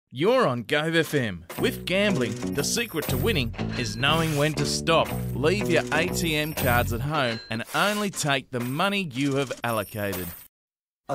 You're on Gove FM. With gambling, the secret to winning is knowing when to stop. Leave your ATM cards at home and only take the money you have allocated.